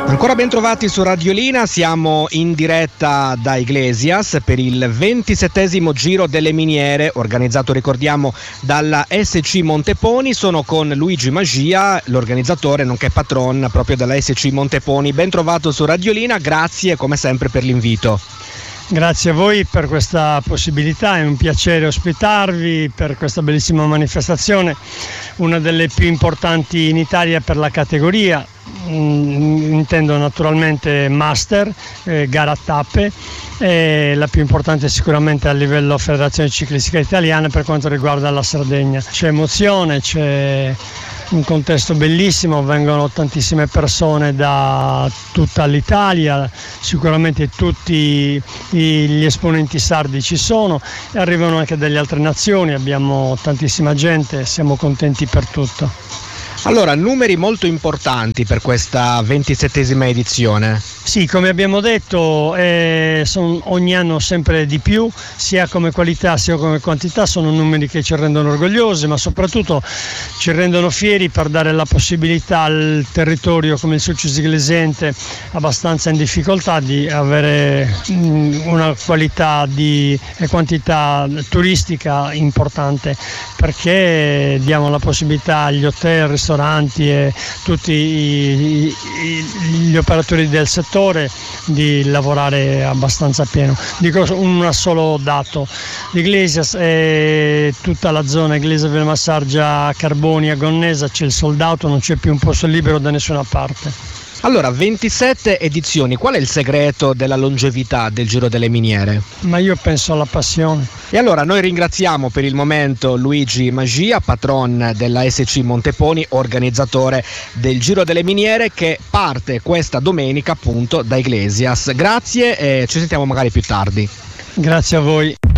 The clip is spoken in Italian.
Ancora ben trovati su Radiolina, siamo in diretta da Iglesias per il 27esimo Giro delle Miniere, organizzato, ricordiamo, dalla SC Monteponi. Sono con Luigi Magia, l'organizzatore nonché patron proprio della SC Monteponi. Ben trovato su Radiolina, grazie come sempre per l'invito. Grazie a voi per questa possibilità, è un piacere ospitarvi per questa bellissima manifestazione, una delle più importanti in Italia per la categoria. Intendo naturalmente master, gara a tappe, la più importante sicuramente a livello Federazione Ciclistica Italiana per quanto riguarda la Sardegna. C'è emozione, c'è un contesto bellissimo, vengono tantissime persone da tutta l'Italia, sicuramente tutti gli esponenti sardi ci sono e arrivano anche dalle altre nazioni, abbiamo tantissima gente, siamo contenti per tutto. Allora, numeri molto importanti per questa 27esima edizione. Sì, come abbiamo detto, ogni anno sempre di più, sia come qualità sia come quantità, sono numeri che ci rendono orgogliosi, ma soprattutto ci rendono fieri per dare la possibilità al territorio come il Sulcis Iglesiente, abbastanza in difficoltà, di avere una qualità e quantità turistica importante, perché diamo la possibilità agli hotel, ristoranti e tutti gli operatori del settore di lavorare abbastanza pieno. Dico un solo dato: l'Iglesias e tutta la zona Iglesias, Velmassargia, Carbonia, Gonnesa c'è il sold out, non c'è più un posto libero da nessuna parte. Allora, 27 edizioni, qual è il segreto della longevità del Giro delle Miniere? Ma io penso alla passione. E allora noi ringraziamo per il momento Luigi Magia, patron della SC Monteponi, organizzatore del Giro delle Miniere, che parte questa domenica appunto da Iglesias. Grazie e ci sentiamo magari più tardi. Grazie a voi.